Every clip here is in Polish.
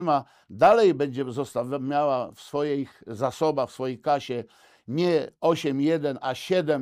firma dalej będzie miała w swoich zasobach, w swojej kasie nie 8,1, a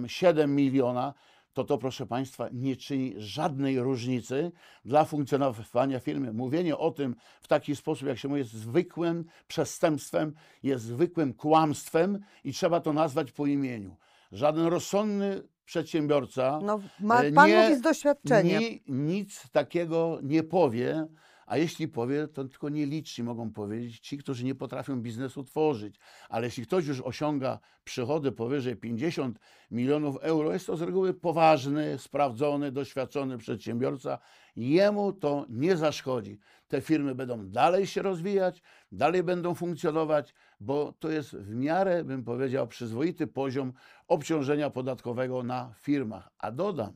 7 miliona, to proszę Państwa nie czyni żadnej różnicy dla funkcjonowania firmy. Mówienie o tym w taki sposób, jak się mówi, jest zwykłym przestępstwem, jest zwykłym kłamstwem i trzeba to nazwać po imieniu. Żaden rozsądny przedsiębiorca No, pan mówi z doświadczenia. Nic takiego nie powie, a jeśli powie, to tylko nieliczni mogą powiedzieć, ci, którzy nie potrafią biznesu tworzyć. Ale jeśli ktoś już osiąga przychody powyżej 50 milionów euro, jest to z reguły poważny, sprawdzony, doświadczony przedsiębiorca. Jemu to nie zaszkodzi. Te firmy będą dalej się rozwijać, dalej będą funkcjonować, bo to jest w miarę, bym powiedział, przyzwoity poziom obciążenia podatkowego na firmach. A dodam,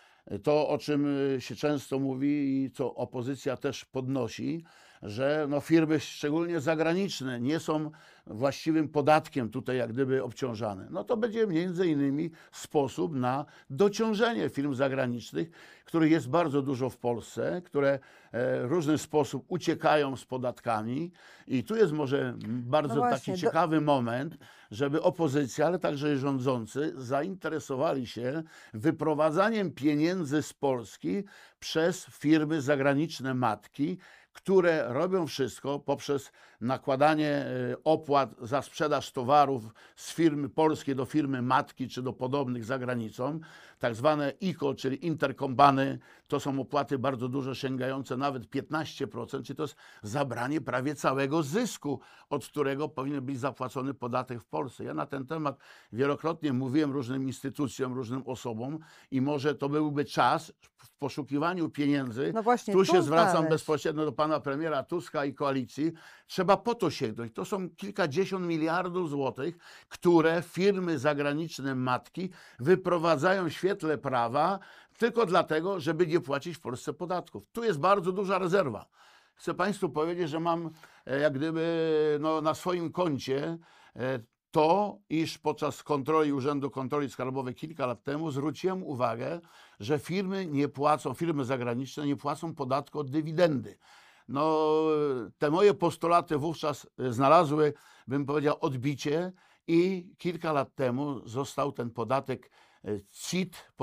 to, o czym się często mówi i co opozycja też podnosi, że no firmy, szczególnie zagraniczne, nie są właściwym podatkiem tutaj jak gdyby obciążane. No to będzie między innymi sposób na dociążenie firm zagranicznych, których jest bardzo dużo w Polsce, które w różny sposób uciekają z podatkami. I tu jest może bardzo taki ciekawy moment, żeby opozycja, ale także rządzący zainteresowali się wyprowadzaniem pieniędzy z Polski przez firmy zagraniczne matki, które robią wszystko poprzez nakładanie opłat za sprzedaż towarów z firmy polskiej do firmy matki czy do podobnych za granicą. Tak zwane ICO, czyli intercompany, to są opłaty bardzo duże, sięgające nawet 15%, czyli to jest zabranie prawie całego zysku, od którego powinien być zapłacony podatek w Polsce. Ja na ten temat wielokrotnie mówiłem różnym instytucjom, różnym osobom i może to byłby czas w poszukiwaniu pieniędzy. No właśnie, tu się zwracam bezpośrednio do pana premiera Tuska i koalicji. Trzeba po to sięgnąć. To są kilkadziesiąt miliardów złotych, które firmy zagraniczne matki wyprowadzają w świetle prawa tylko dlatego, żeby nie płacić w Polsce podatków. Tu jest bardzo duża rezerwa. Chcę Państwu powiedzieć, że mam jak gdyby na swoim koncie to, iż podczas kontroli Urzędu Kontroli Skarbowej kilka lat temu zwróciłem uwagę, że firmy zagraniczne nie płacą podatku od dywidendy. No, te moje postulaty wówczas znalazły, bym powiedział, odbicie i kilka lat temu został ten podatek CIT,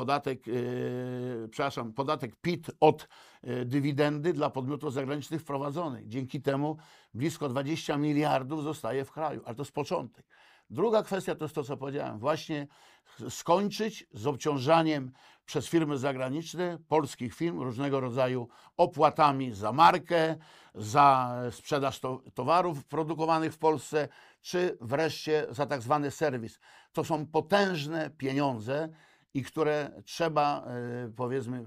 podatek PIT od dywidendy dla podmiotów zagranicznych wprowadzony. Dzięki temu blisko 20 miliardów zostaje w kraju, ale to jest początek. Druga kwestia to jest to, co powiedziałem, właśnie skończyć z obciążaniem przez firmy zagraniczne polskich firm różnego rodzaju opłatami za markę, za sprzedaż towarów produkowanych w Polsce, czy wreszcie za tak zwany serwis. To są potężne pieniądze i które trzeba, powiedzmy,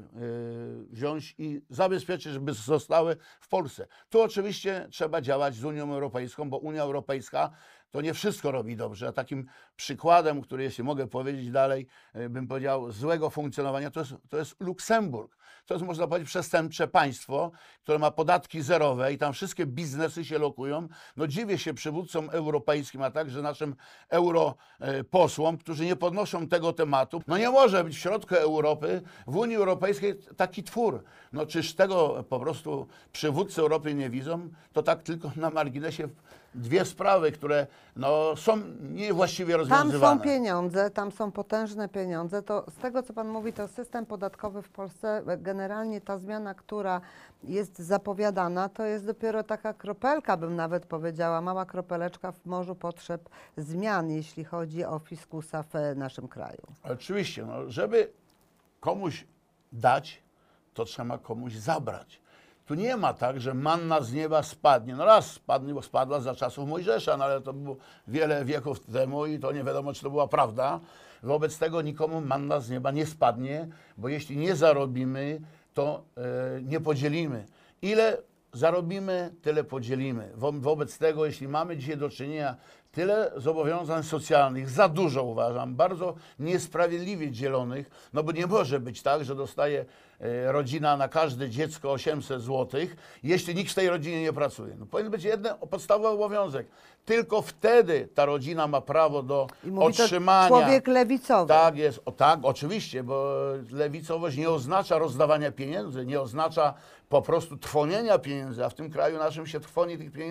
wziąć i zabezpieczyć, żeby zostały w Polsce. Tu oczywiście trzeba działać z Unią Europejską, bo Unia Europejska to nie wszystko robi dobrze. A takim przykładem, który, jeśli mogę powiedzieć dalej, bym powiedział, złego funkcjonowania, to jest Luksemburg. To jest, można powiedzieć, przestępcze państwo, które ma podatki zerowe i tam wszystkie biznesy się lokują. No dziwię się przywódcom europejskim, a także naszym europosłom, którzy nie podnoszą tego tematu. No nie może być w środku Europy, w Unii Europejskiej taki twór. No czyż tego po prostu przywódcy Europy nie widzą? To tak tylko na marginesie dwie sprawy, które są niewłaściwie rozwiązywane. Tam są pieniądze, tam są potężne pieniądze. To z tego, co pan mówi, to system podatkowy w Polsce, generalnie ta zmiana, która jest zapowiadana, to jest dopiero taka kropelka, bym nawet powiedziała, mała kropeleczka w morzu potrzeb zmian, jeśli chodzi o fiskusa w naszym kraju. Oczywiście, żeby komuś dać, to trzeba komuś zabrać. Tu nie ma tak, że manna z nieba spadnie. No raz spadnie, bo spadła za czasów Mojżesza, ale to było wiele wieków temu i to nie wiadomo, czy to była prawda. Wobec tego nikomu manna z nieba nie spadnie, bo jeśli nie zarobimy, to nie podzielimy. Ile zarobimy, tyle podzielimy. Wobec tego, jeśli mamy dzisiaj do czynienia tyle zobowiązań socjalnych, za dużo uważam, bardzo niesprawiedliwie dzielonych, no bo nie może być tak, że dostaje rodzina na każde dziecko 800 zł, jeśli nikt w tej rodzinie nie pracuje. No, powinien być jeden podstawowy obowiązek. Tylko wtedy ta rodzina ma prawo do otrzymania. To człowiek lewicowy. Tak jest, tak, oczywiście, bo lewicowość nie oznacza rozdawania pieniędzy, nie oznacza po prostu trwonienia pieniędzy, a w tym kraju naszym się trwoni tych pieniędzy